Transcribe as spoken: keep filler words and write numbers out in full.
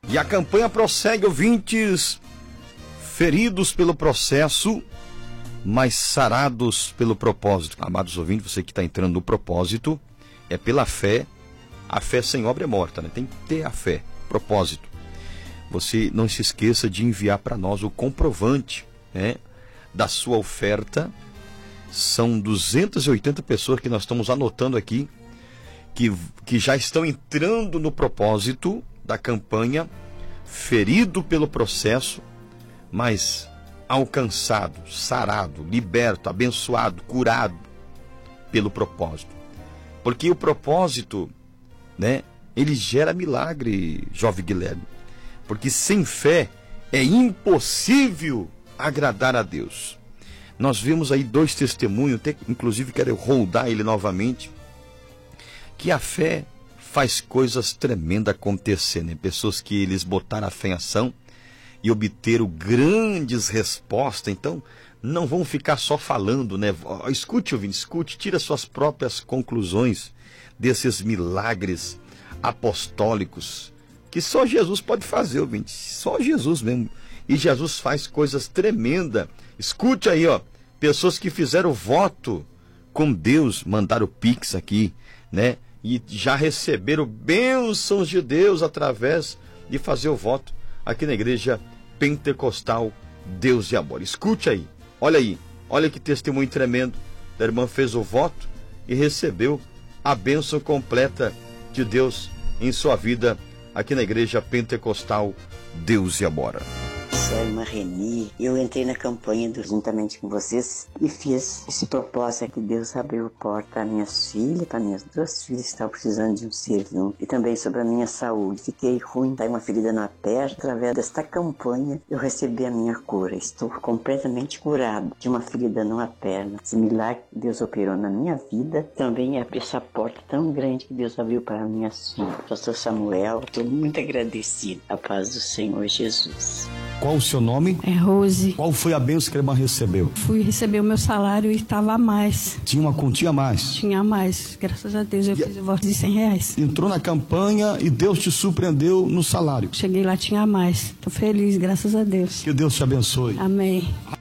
E a campanha prossegue, ouvintes, feridos pelo processo, mas sarados pelo propósito. Amados ouvintes, você que está entrando no propósito, é pela fé. A fé sem obra é morta, né? Tem que ter a fé, propósito. Você não se esqueça de enviar para nós o comprovante, né, da sua oferta. São duzentas e oitenta pessoas que nós estamos anotando aqui, que, que já estão entrando no propósito da campanha, ferido pelo processo, mas alcançado, sarado, liberto, abençoado, curado pelo propósito. Porque o propósito, né, ele gera milagre, jovem Guilherme. Porque sem fé é impossível agradar a Deus. Nós vimos aí dois testemunhos, até, inclusive quero rodar ele novamente, que a fé faz coisas tremendas acontecer, né? Pessoas que eles botaram a fé em ação e obteram grandes respostas. Então, não vão ficar só falando, né? Escute, ouvinte, escute, tira suas próprias conclusões desses milagres apostólicos que só Jesus pode fazer, ouvinte. Só Jesus mesmo. E Jesus faz coisas tremendas. Escute aí, ó. Pessoas que fizeram voto com Deus, mandaram o Pix aqui, né? E já receberam bênçãos de Deus através de fazer o voto aqui na igreja pentecostal Deus de Amor. Escute aí, olha aí, olha que testemunho tremendo. A irmã fez o voto e recebeu a bênção completa de Deus em sua vida aqui na igreja pentecostal Deus de Amor. Sou a irmã Reni. Eu entrei na campanha do, juntamente com vocês e fiz esse propósito que Deus abriu porta para minhas filhas, para minhas duas filhas que estavam precisando de um serviço, e também sobre a minha saúde. Fiquei ruim, tá uma ferida na perna. Através desta campanha eu recebi a minha cura. Estou completamente curado de uma ferida na perna. Esse milagre que Deus operou na minha vida também abriu essa porta tão grande que Deus abriu para minhas filhas. Pastor Samuel, estou muito agradecido. A paz do Senhor Jesus. Qual o seu nome? É Rose. Qual foi a bênção que a irmã recebeu? Fui receber o meu salário e estava a mais. Tinha uma quantia a mais? Tinha a mais, graças a Deus. Eu e fiz o voto de cem reais. Entrou na campanha e Deus te surpreendeu no salário. Cheguei lá, tinha a mais. Estou feliz, graças a Deus. Que Deus te abençoe. Amém.